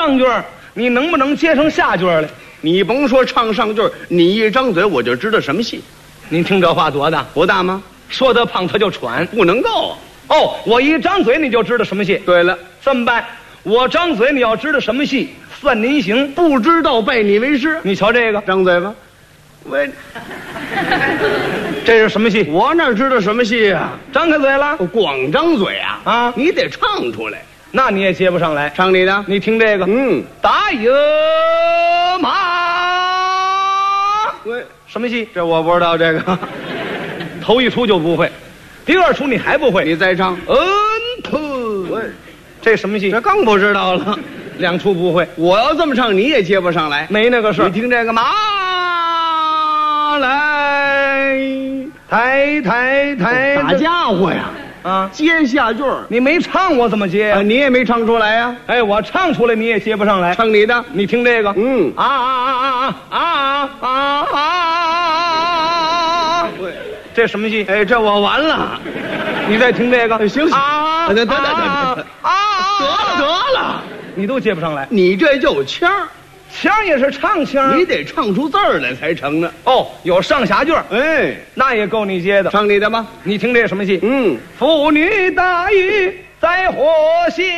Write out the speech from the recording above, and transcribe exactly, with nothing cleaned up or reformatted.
上句儿，你能不能接上下句儿来？ 你甭说唱上句儿，你一张嘴我就知道什么戏。 您听这话多大？ 不大吗？ 说得胖他就喘。 不能够啊。 哦，我一张嘴你就知道什么戏。 对了， 这么办？我张嘴你要知道什么戏，算您行。 不知道拜你为师。 你瞧这个， 张嘴吧。喂， 这是什么戏？ 我哪知道什么戏啊？ 张开嘴了， 光张嘴啊啊！ 你得唱出来， 那你也接不上来。 唱你的， 你听这个， 嗯， 打野马。 喂， 什么戏？ 这我不知道这个， 头一出就不会，第二出你还不会。 你再唱。 嗯吞。 喂， 这什么戏？ 这更不知道了。 两出不会， 我要这么唱你也接不上来， 没那个事儿。 你听这个马来， 抬抬抬， 打家伙呀！ 啊， 接下句儿， 你没唱我怎么接呀、 啊？你也没唱出来呀、 哎，我唱出来你也接不上来。 唱你的， 你听这个， 嗯啊啊啊啊啊啊啊啊！ 对， 这什么戏？ 哎，这我完了。 你再听这个， 行行， 啊， 得得得得啊啊！ 得了得了， 你都接不上来。 你这就腔儿， 腔也是唱腔， 你得唱出字儿来才成呢。 哦，有上下句儿， 哎， 那也够你接的。 唱你的吧。 你听这什么戏？ 嗯， 妇女大意在火星。